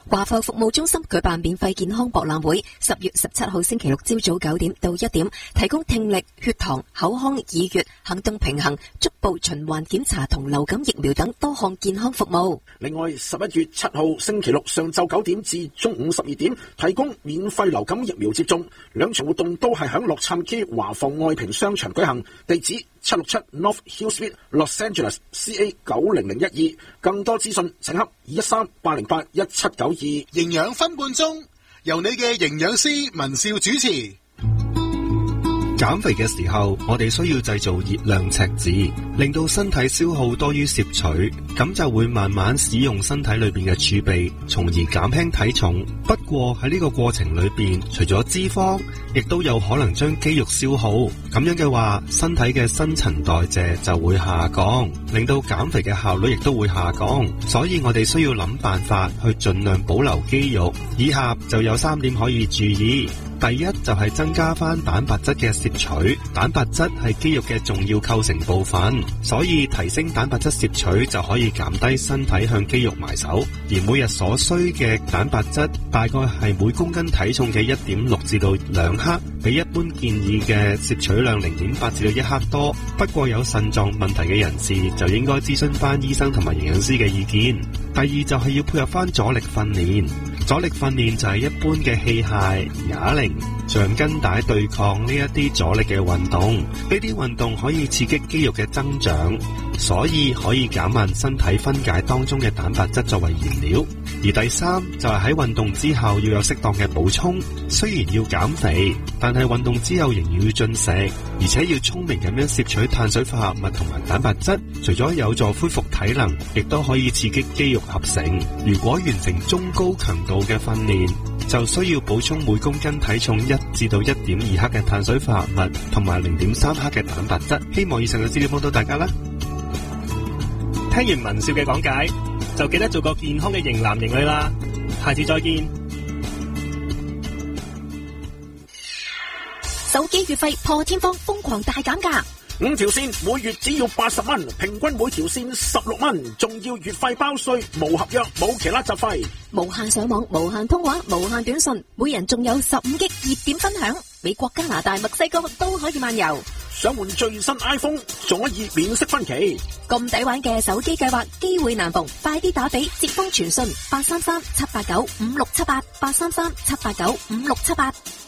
華埠服務中心舉辦免費健康博覽會，10月17號星期六朝早9點到1點，提供聽力、血糖、口腔、耳穴、行動平衡、足部循環檢查同流感疫苗等多項健康服務。 另外11月7號星期六上晝9點至中午12點，提供免費流感疫苗接種，兩場活動都係響洛杉磯華埠愛平商場舉行，地址767 North Hill Street Los Angeles CA 90012。更多資訊請洽213-808-1792。 營養分半鐘，由你嘅營養師文少主持。 減肥嘅時候，我哋需要製造熱量赤字，令到身體消耗多於攝取，咁就會慢慢使用身體裏邊嘅儲備，從而減輕體重。不過喺呢個過程裏邊，除咗脂肪，亦都有可能將肌肉消耗，咁樣嘅話，身體嘅新陳代謝就會下降，令到減肥嘅效率亦都會下降。所以我哋需要諗辦法去盡量保留肌肉。以下就有3點可以注意。第一就係增加翻蛋白質嘅攝取，蛋白質係肌肉嘅重要構成部分，所以提升蛋白質攝取就可以減低身體向肌肉埋手。而每日所需嘅蛋白質大概係每公斤體重嘅 1.6 至到2克，比一般建議嘅攝取量 0.8 至到1克多。不過有腎臟問題嘅人士就應該諮詢翻醫生同埋營養師嘅意見。第二就係要配合翻阻力訓練，阻力訓練就係一般嘅器械、啞鈴、橡筋帶對抗呢一啲阻力嘅運動，呢啲運動可以刺激肌肉嘅增長，所以可以減慢身體分解當中嘅蛋白質作為燃料。而第三就係喺運動之後要有適當嘅補充，雖然要減肥，但係運動之後仍然要進食，而且要聰明咁樣攝取碳水化合物同埋蛋白質，除咗有助恢復體能，亦都可以刺激肌肉合成。如果完成中高強度嘅訓練，就需要補充每公斤體重1至到 1.2 克嘅碳水化合物同埋 0.3 克嘅蛋白質。希望以上嘅資料幫到大家啦。 聽完文少嘅講解，就記得做個健康嘅型男型女啦。下次再見。 手機月費破天荒瘋狂大減價 ，5條線每月只要80蚊，平均每條線16蚊，仲要月費包稅，無合約，冇其他雜費， 無限上網，無限通話，無限短信，每人仲有15G 熱點分享，美國、加拿大、墨西哥都可以漫遊。 想換最新 iPhone 仲可以免息分期， 咁抵玩嘅手機計劃機會難逢，快啲打俾捷豐傳訊833-789-5678，833-789-5678。